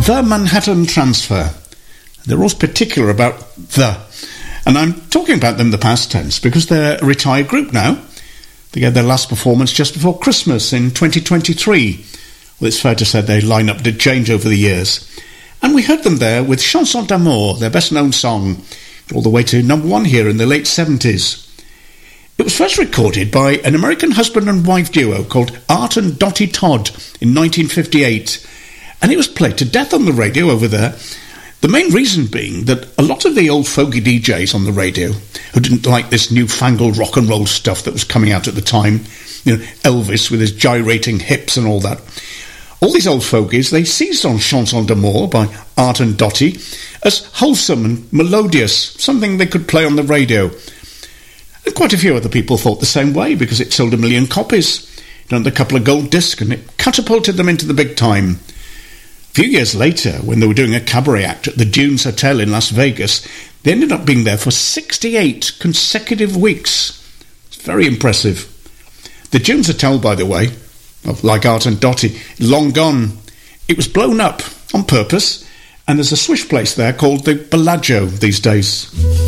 The Manhattan Transfer. They're always particular about the. And I'm talking about them in the past tense because they're a retired group now. They gave their last performance just before Christmas in 2023. Well, it's fair to say their lineup did change over the years. And we heard them there with Chanson d'amour, their best-known song, all the way to number one here in the late 70s. It was first recorded by an American husband and wife duo called Art and Dottie Todd in 1958, and it was played to death on the radio over there. The main reason being that a lot of the old folky DJs on the radio, who didn't like this newfangled rock and roll stuff that was coming out at the time, Elvis with his gyrating hips and all that, all these old fogies, they seized on Chanson d'amour by Art and Dottie as wholesome and melodious, something they could play on the radio. And quite a few other people thought the same way because it sold 1 million copies. It earned a couple of gold discs and it catapulted them into the big time. A few years later, when they were doing a cabaret act at the Dunes Hotel in Las Vegas, they ended up being there for 68 consecutive weeks. It's very impressive. The Dunes Hotel, by the way, like Art and Dottie, long gone. It was blown up on purpose, and there's a swish place there called the Bellagio these days.